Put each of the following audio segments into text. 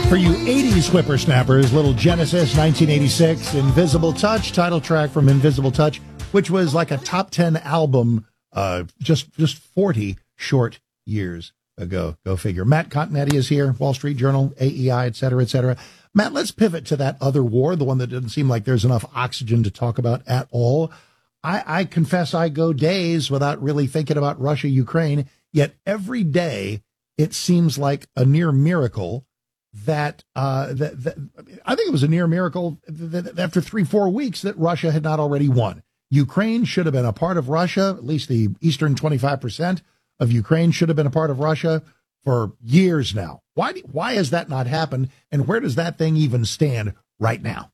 For you 80s whippersnappers, little Genesis, 1986, Invisible Touch, title track from Invisible Touch, which was like a top 10 album just 40 short years ago. Go figure. Matt Continetti is here, Wall Street Journal, AEI, et cetera, et cetera. Matt, let's pivot to that other war, the one that doesn't seem like there's enough oxygen to talk about at all. I confess I go days without really thinking about Russia, Ukraine, yet every day it seems like a near miracle that I think it was a near miracle that after 3-4 weeks that Russia had not already won. Ukraine should have been a part of Russia, at least the eastern 25% of Ukraine should have been a part of Russia for years now. Why has that not happened, and where does that thing even stand right now?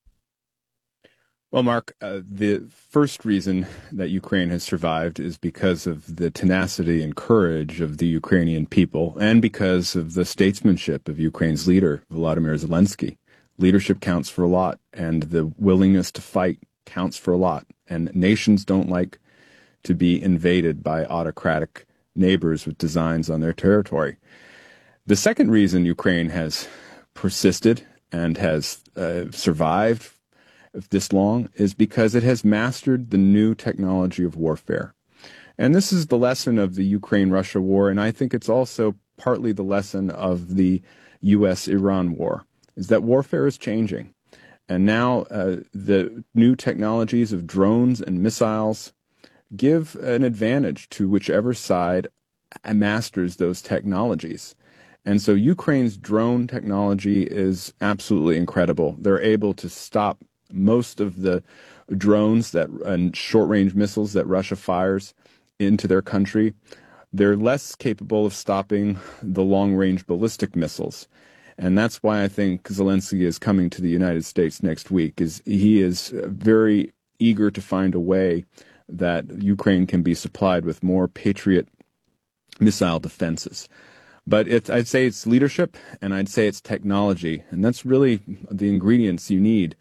Well, Mark, the first reason that Ukraine has survived is because of the tenacity and courage of the Ukrainian people and because of the statesmanship of Ukraine's leader, Volodymyr Zelensky. Leadership counts for a lot, and the willingness to fight counts for a lot. And nations don't like to be invaded by autocratic neighbors with designs on their territory. The second reason Ukraine has persisted and has survived this long is because it has mastered the new technology of warfare. And this is the lesson of the Ukraine-Russia war, and I think it's also partly the lesson of the U.S.-Iran war, is that warfare is changing. And now the new technologies of drones and missiles give an advantage to whichever side masters those technologies. And so Ukraine's drone technology is absolutely incredible. They're able to stop most of the drones and short-range missiles that Russia fires into their country. They're less capable of stopping the long-range ballistic missiles. And that's why I think Zelensky is coming to the United States next week. He is very eager to find a way that Ukraine can be supplied with more Patriot missile defenses. But I'd say it's leadership, and I'd say it's technology. And that's really the ingredients you need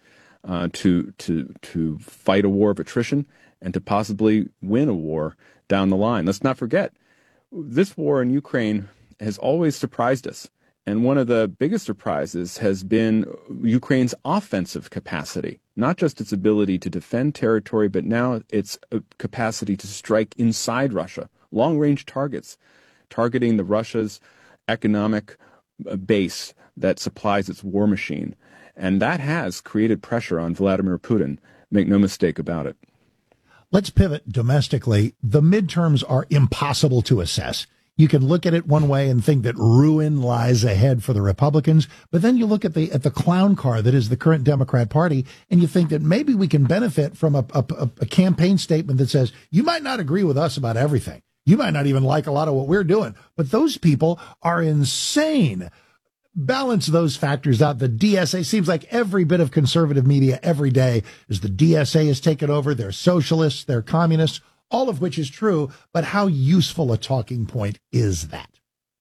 to fight a war of attrition and to possibly win a war down the line. Let's not forget, this war in Ukraine has always surprised us. And one of the biggest surprises has been Ukraine's offensive capacity, not just its ability to defend territory, but now its capacity to strike inside Russia, long-range targets, targeting the Russia's economic base that supplies its war machine. And that has created pressure on Vladimir Putin. Make no mistake about it. Let's pivot domestically. The midterms are impossible to assess. You can look at it one way and think that ruin lies ahead for the Republicans, but then you look at the clown car that is the current Democrat Party, and you think that maybe we can benefit from a campaign statement that says, you might not agree with us about everything. You might not even like a lot of what we're doing, but those people are insane. Balance those factors out. The DSA seems like every bit of conservative media every day is the DSA has taken over. They're socialists, they're communists, all of which is true. But how useful a talking point is that?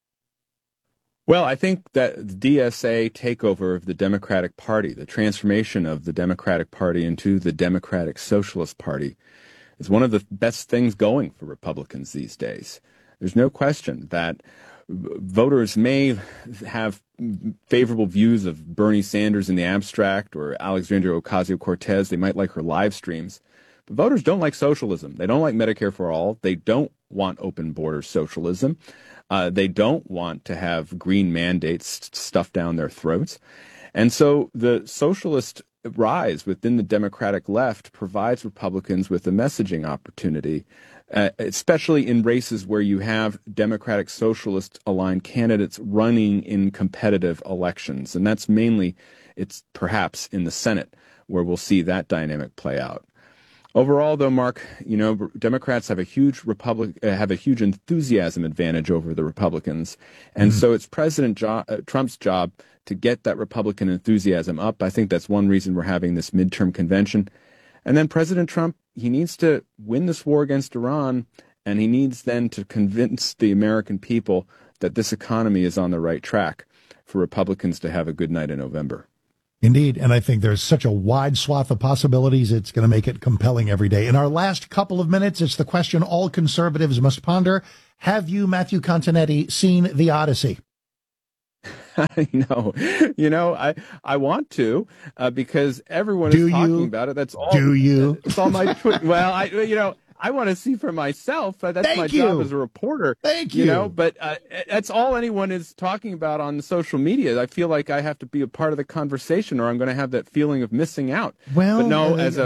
Well, I think that the DSA takeover of the Democratic Party, the transformation of the Democratic Party into the Democratic Socialist Party, is one of the best things going for Republicans these days. There's no question that voters may have favorable views of Bernie Sanders in the abstract or Alexandria Ocasio-Cortez. They might like her live streams. But voters don't like socialism. They don't like Medicare for all. They don't want open border socialism. They don't want to have green mandates stuffed down their throats. And so the socialist rise within the Democratic left provides Republicans with a messaging opportunity, especially in races where you have Democratic Socialist aligned candidates running in competitive elections. And that's it's perhaps in the Senate where we'll see that dynamic play out. Overall, though, Mark, Democrats have a huge enthusiasm advantage over the Republicans. And so it's President Trump's job to get that Republican enthusiasm up. I think that's one reason we're having this midterm convention. And then President Trump, he needs to win this war against Iran, and he needs then to convince the American people that this economy is on the right track for Republicans to have a good night in November. Indeed, and I think there's such a wide swath of possibilities, it's going to make it compelling every day. In our last couple of minutes, it's the question all conservatives must ponder. Have you, Matthew Continetti, seen The Odyssey? I want to, because everyone Do is talking you? about it. That's all. Do you? It's all my well, I want to see for myself. That's Thank my you. job as a reporter. Thank you. But that's all anyone is talking about on social media. I feel like I have to be a part of the conversation, or I'm going to have that feeling of missing out. Well, but no, as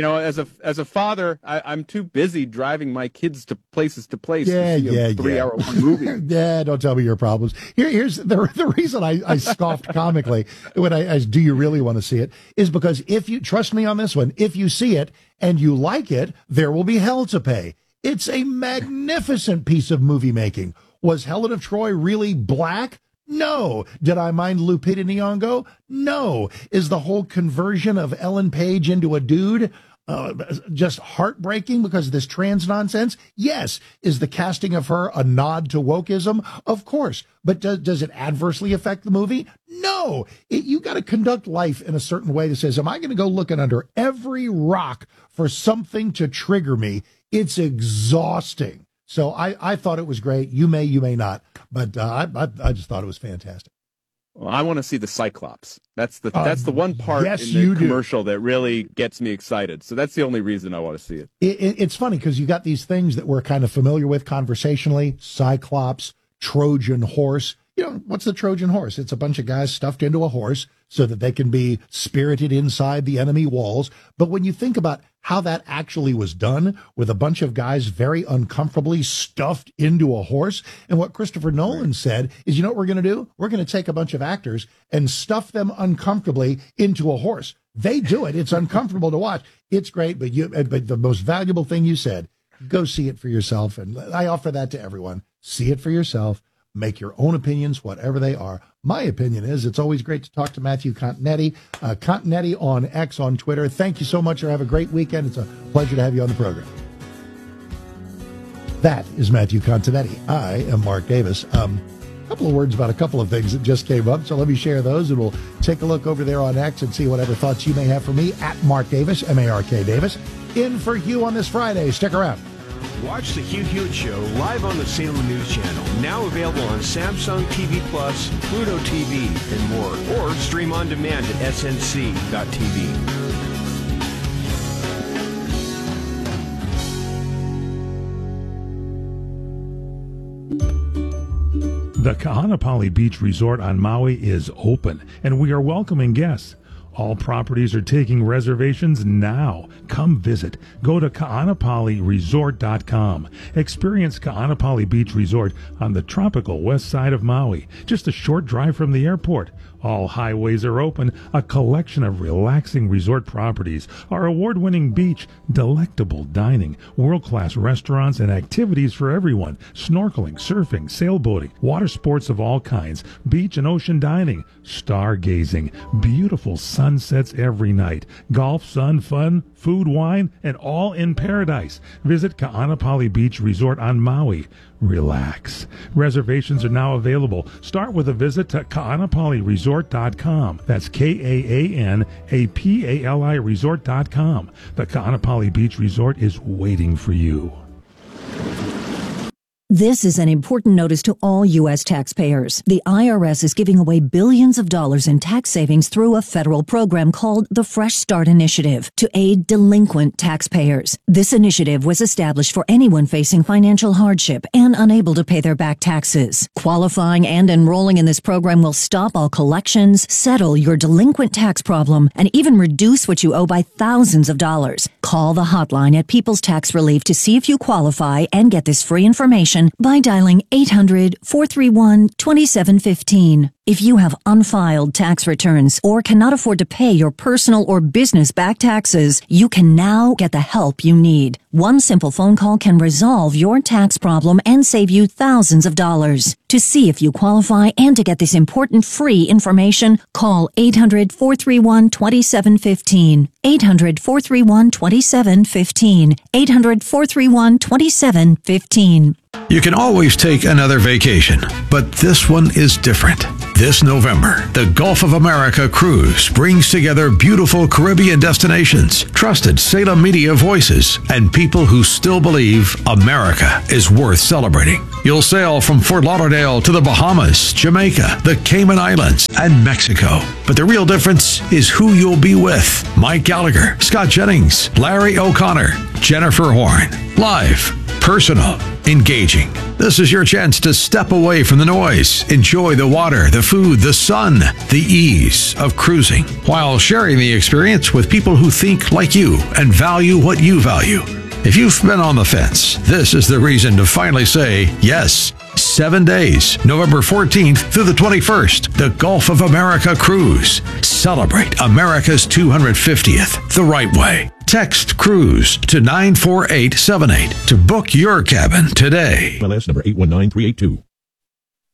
a father, I'm too busy driving my kids to places to place to see a 3-hour movie. Yeah, don't tell me your problems. Here's the reason I scoffed comically when I do you really want to see it is because if you trust me on this one, if you see it and you like it, there will be hell to pay. It's a magnificent piece of movie making. Was Helen of Troy really black? No. Did I mind Lupita Nyong'o? No. Is the whole conversion of Ellen Page into a dude just heartbreaking because of this trans nonsense? Yes. Is the casting of her a nod to wokeism? Of course. But does it adversely affect the movie? No. You got to conduct life in a certain way that says, am I going to go looking under every rock for something to trigger me? It's exhausting. So I thought it was great. You may not. But I just thought it was fantastic. Well, I want to see the Cyclops. That's the one part yes, in the commercial that really gets me excited. So that's the only reason I want to see it. It's funny because you got these things that we're kind of familiar with conversationally: Cyclops, Trojan horse. What's the Trojan horse? It's a bunch of guys stuffed into a horse so that they can be spirited inside the enemy walls. But when you think about how that actually was done with a bunch of guys very uncomfortably stuffed into a horse, and what Christopher Nolan said is, you know what we're going to do? We're going to take a bunch of actors and stuff them uncomfortably into a horse. They do it. It's uncomfortable to watch. It's great, but the most valuable thing you said, go see it for yourself. And I offer that to everyone. See it for yourself. Make your own opinions, whatever they are. My opinion is it's always great to talk to Matthew Continetti. Continetti on X on Twitter. Thank you so much, or have a great weekend. It's a pleasure to have you on the program. That is Matthew Continetti. I am Mark Davis. A couple of words about a couple of things that just came up, so let me share those, and we'll take a look over there on X and see whatever thoughts you may have for me at Mark Davis, M-A-R-K Davis. In for Hugh on this Friday. Stick around. Watch the Hugh Hewitt Show live on the Salem News Channel, now available on Samsung TV Plus, Pluto TV, and more, or stream on demand at snc.tv. The Kahanapali Beach Resort on Maui is open, and we are welcoming guests. All properties are taking reservations now. Come visit. Go to kaanapaliresort.com. Experience Kaanapali Beach Resort on the tropical west side of Maui, just a short drive from the airport. All highways are open, a collection of relaxing resort properties, our award-winning beach, delectable dining, world-class restaurants and activities for everyone, snorkeling, surfing, sailboating, water sports of all kinds, beach and ocean dining, stargazing, beautiful sunsets every night, golf, sun, fun, food, wine, and all in paradise. Visit Kaanapali Beach Resort on Maui. Relax. Reservations are now available. Start with a visit to kaanapaliresort.com. That's Kaanapali resort.com. The Kaanapali Beach Resort is waiting for you. This is an important notice to all U.S. taxpayers. The IRS is giving away billions of dollars in tax savings through a federal program called the Fresh Start Initiative to aid delinquent taxpayers. This initiative was established for anyone facing financial hardship and unable to pay their back taxes. Qualifying and enrolling in this program will stop all collections, settle your delinquent tax problem, and even reduce what you owe by thousands of dollars. Call the hotline at People's Tax Relief to see if you qualify and get this free information by dialing 800-431-2715. If you have unfiled tax returns or cannot afford to pay your personal or business back taxes, you can now get the help you need. One simple phone call can resolve your tax problem and save you thousands of dollars. To see if you qualify and to get this important free information, call 800-431-2715. 800-431-2715. 800-431-2715. You can always take another vacation, but this one is different. This November, the Gulf of America Cruise brings together beautiful Caribbean destinations, trusted Salem media voices, and people who still believe America is worth celebrating. You'll sail from Fort Lauderdale to the Bahamas, Jamaica, the Cayman Islands, and Mexico. But the real difference is who you'll be with. Mike Gallagher, Scott Jennings, Larry O'Connor, Jennifer Horn. Live, personal, engaging. This is your chance to step away from the noise, enjoy the water, the food, the sun, the ease of cruising, while sharing the experience with people who think like you and value what you value. If you've been on the fence, this is the reason to finally say yes. 7 days, November 14th through the 21st, the Gulf of America Cruise. Celebrate America's 250th the right way. Text CRUISE to 94878 to book your cabin today. MLS number 819382.